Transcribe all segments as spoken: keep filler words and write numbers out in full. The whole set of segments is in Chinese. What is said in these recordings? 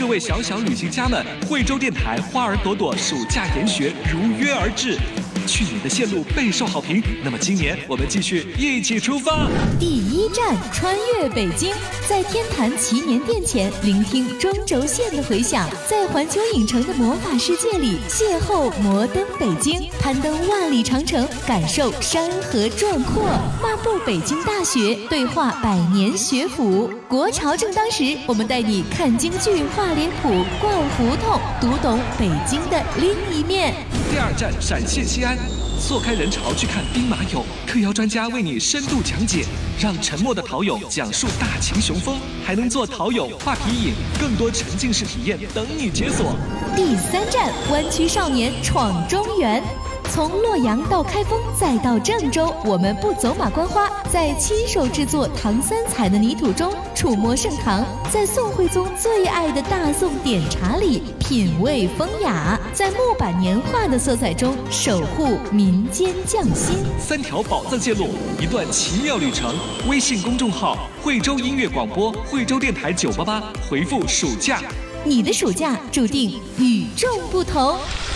位小小旅行家们，惠州电台花儿朵朵暑假研学如约而至。去年的线路备受好评，那么今年我们继续一起出发。 第一站，穿越北京，在天坛祈年殿前聆听中轴线的回响，在环球影城的魔法世界里邂逅摩登北京，攀登万里长城，感受山河壮阔，漫步北京大学，对话百年学府。国潮正当时，我们带你看京剧、画脸谱、逛胡同，读懂北京的另一面。 第二站，陕西西安，错开人潮去看兵马俑，特邀专家为你深度讲解，让沉默的陶俑讲述大秦雄风，还能做陶俑画皮影，更多沉浸式体验等你解锁。 第三站，湾区少年闯中原。从洛阳到开封再到郑州，我们不走马观花，在亲手制作唐三彩的泥土中触摸盛唐，在宋徽宗最爱的大宋点茶里品味风雅，在木板年画的色彩中守护民间匠心。 三条宝藏线路，一段奇妙旅程。微信公众号惠州音乐广播，惠州电台九八八，回复暑假， 你的暑假注定与众不同。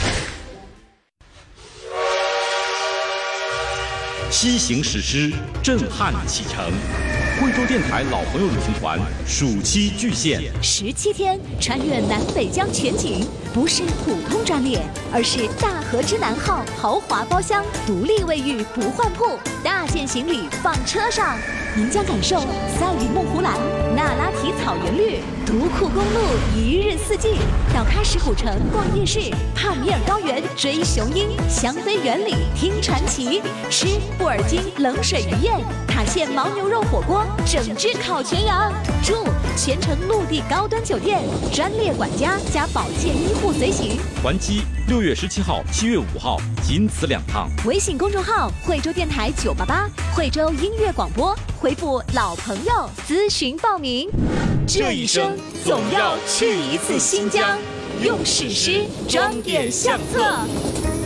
西行史诗震撼启程，惠州电台老朋友旅行团暑期巨献， 十七天穿越南北疆全景，不是普通专列，而是大和之南号豪华包厢，独立卫浴不换铺，大件行李放车上。您将感受赛里木湖蓝、那拉提草原绿、独库公路一日四季，到喀什古城逛夜市，帕米尔高原追雄鹰，香妃园里听传奇，吃布尔津冷水鱼宴，塔县牦牛肉火锅，整只烤全羊。住全程陆地高端酒店，专列管家加保健医护随行。 还机六月十七号、七月五号，仅此两趟。 微信公众号惠州电台九八八，惠州音乐广播，回复老朋友咨询报名。这一生总要去一次新疆，用史诗装点相册。